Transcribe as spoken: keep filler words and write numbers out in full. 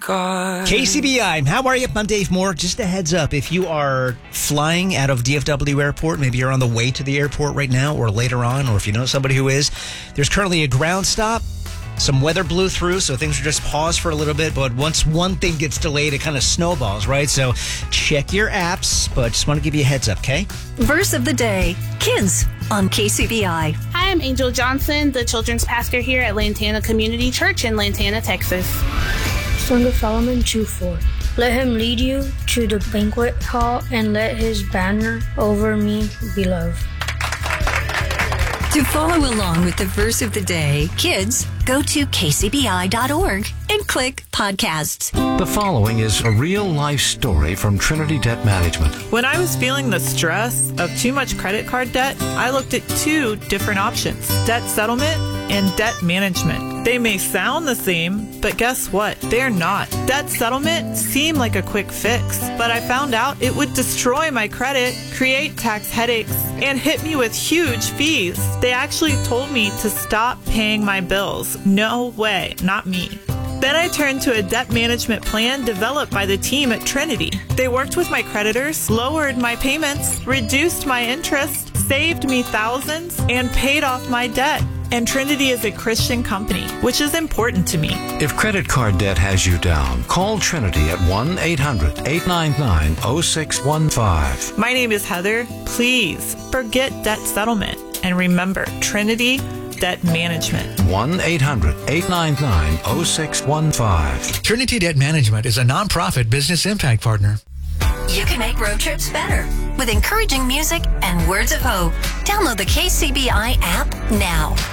God. K C B I, how are you? I'm Dave Moore. Just a heads up, if you are flying out of D F W Airport, maybe you're on the way to the airport right now or later on, or if you know somebody who is, there's currently a ground stop. Some weather blew through, so things are just paused for a little bit. But once one thing gets delayed, it kind of snowballs, right? So check your apps, but just want to give you a heads up, okay? Verse of the day, kids on K C B I. Hi, I'm Angel Johnson, the children's pastor here at Lantana Community Church in Lantana, Texas. Song of Solomon two four. Let him lead you to the banquet hall and let his banner over me be love. To follow along with the verse of the day, kids, go to k c b i dot org and click podcasts. The following is a real-life story from Trinity Debt Management. When I was feeling the stress of too much credit card debt, I looked at two different options, debt settlement and debt management. They may sound the same, but guess what? They're not. Debt settlement seemed like a quick fix, but I found out it would destroy my credit, create tax headaches, and hit me with huge fees. They actually told me to stop paying my bills. No way, not me. Then I turned to a debt management plan developed by the team at Trinity. They worked with my creditors, lowered my payments, reduced my interest, saved me thousands, and paid off my debt. And Trinity is a Christian company, which is important to me. If credit card debt has you down, call Trinity at one eight hundred eight nine nine oh six one five. My name is Heather. Please forget debt settlement and remember Trinity Debt Management. one eight hundred eight nine nine oh six one five. Trinity Debt Management is a nonprofit business impact partner. You can make road trips better with encouraging music and words of hope. Download the K C B I app now.